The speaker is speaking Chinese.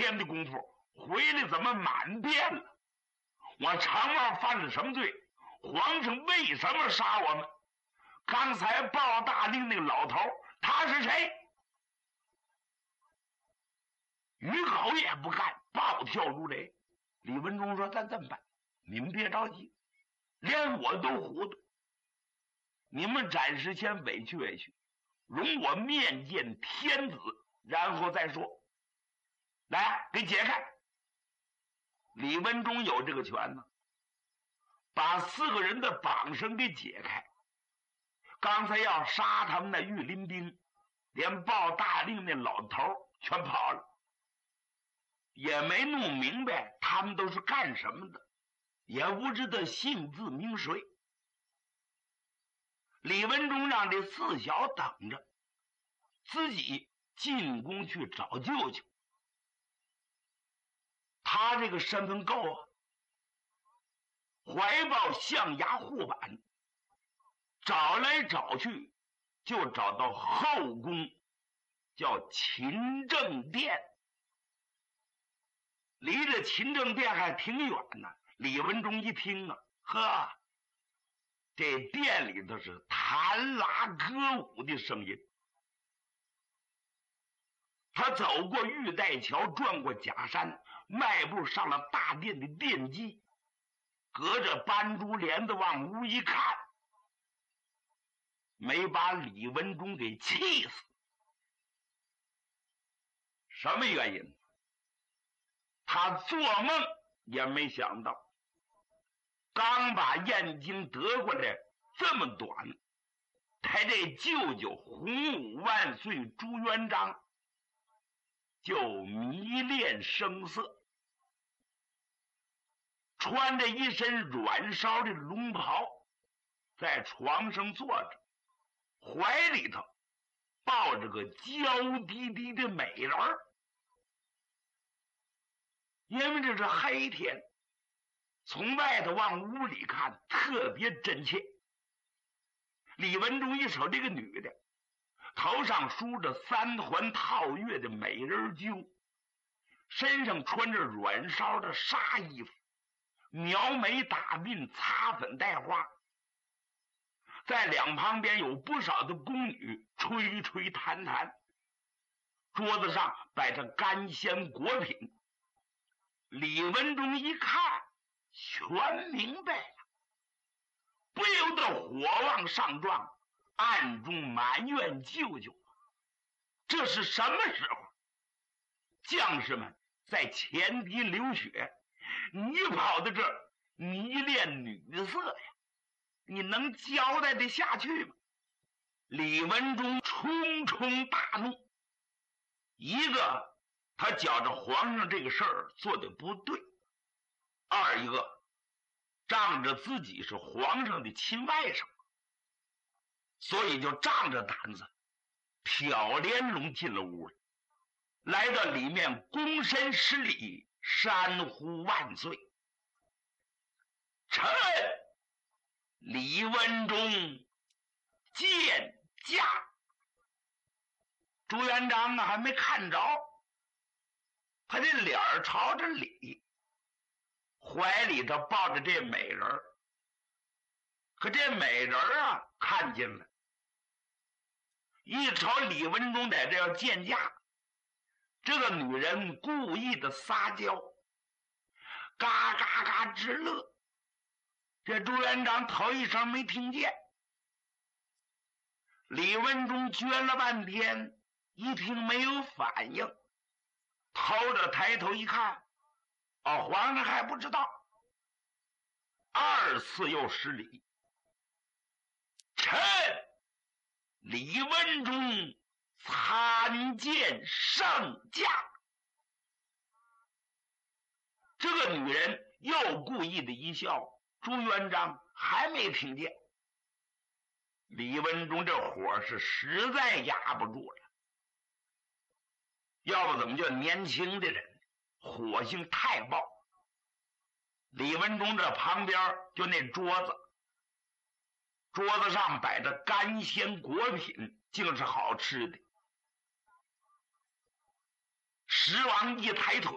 天的功夫回来怎么满变了？我常王犯了什么罪？皇上为什么杀我们？刚才报大令那个老头他是谁？于口也不干，暴跳如雷。李文忠说：“咱这么办？你们别着急，连我都糊涂。你们暂时先委屈委屈，容我面见天子，然后再说。来，给解开。”李文忠有这个权呢，把4个人的绑绳给解开。刚才要杀他们的御林兵，连报大令那老头全跑了，也没弄明白他们都是干什么的，也不知道姓字名谁。李文忠让这4小等着，自己进宫去找舅舅。他这个身份够啊，怀抱象牙护板，找来找去就找到后宫，叫勤政殿。离这勤政殿还挺远呢。李文忠一听啊，呵，这殿里头是弹拉歌舞的声音。他走过玉带桥，转过假山，迈步上了大殿的殿基，隔着斑竹帘子往屋一看，没把李文忠给气死。什么原因？他做梦也没想到，刚把燕京得过来这么短，他这舅舅洪武万岁朱元璋就迷恋声色，穿着一身软烧的龙袍，在床上坐着，怀里头抱着个娇滴滴的美人儿。因为这是黑天，从外头往屋里看特别真切。李文忠一瞅这个女的，头上梳着3环套月的美人揪，身上穿着软烧的纱衣服，描眉打鬓，擦粉带花，在两旁边有不少的宫女吹吹弹弹，桌子上摆着干鲜果品。李文忠一看全明白了，不由得火往上撞，暗中埋怨舅舅，这是什么时候？将士们在前敌流血，你跑到这儿迷恋女色呀，你能交代得下去吗？李文忠冲冲大怒，一个他觉着皇上这个事儿做的不对，二一个仗着自己是皇上的亲外甥，所以就仗着胆子挑帘笼进了屋里，来到里面躬身施礼，山呼万岁。臣李文忠见驾。朱元璋呢还没看着，他这脸儿朝着里，怀里头抱着这美人儿。可这美人儿啊看见了，一瞅李文忠在这要见驾，这个女人故意的撒娇，嘎嘎嘎直乐。这朱元璋头一声没听见，李文忠撅了半天，一听没有反应，偷着抬头一看，哦，皇上还不知道，二次又施礼。臣李文忠参见圣驾。这个女人又故意的一笑，朱元璋还没听见。李文忠这火是实在压不住了，要不怎么叫年轻的人火性太爆。李文忠这旁边就那桌子，桌子上摆着干鲜果品，竟是好吃的。十王一抬腿，